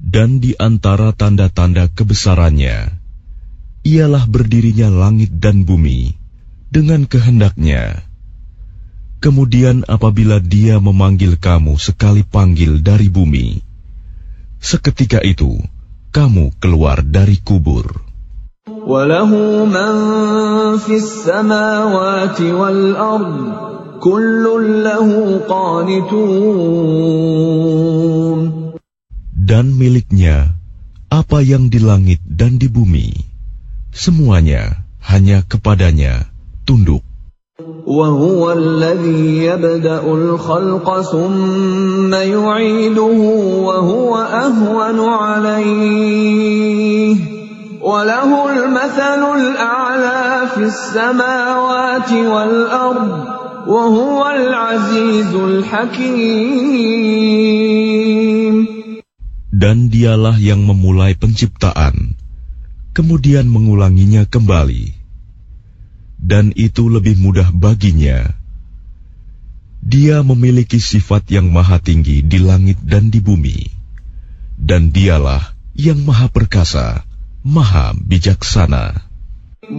Dan di antara tanda-tanda kebesarannya, ialah berdirinya langit dan bumi dengan kehendaknya. Kemudian apabila Dia memanggil kamu sekali panggil dari bumi, seketika itu kamu keluar dari kubur. وَلَهُ مَنْ فِي السَّمَاوَاتِ وَالْأَرْضِ كُلٌّ لَهُ قَانِتُونَ. Dan miliknya apa yang di langit dan di bumi, semuanya hanya kepadanya tunduk. وَهُوَ الَّذِي يَبْدَأُ الْخَلْقَ ثُمَّ يُعِيدُهُ وَهُوَ أَهْوَنُ عَلَيْهِ وَلَهُ الْمَثَلُ الْأَعْلَى فِي السَّمَاوَاتِ وَالْأَرْضِ وَهُوَ الْعَزِيزُ الْحَكِيمُ. Dan Dialah yang memulai penciptaan, kemudian mengulanginya kembali. Dan itu lebih mudah baginya. Dia memiliki sifat yang maha tinggi di langit dan di bumi. Dan Dialah yang maha perkasa, maha bijaksana.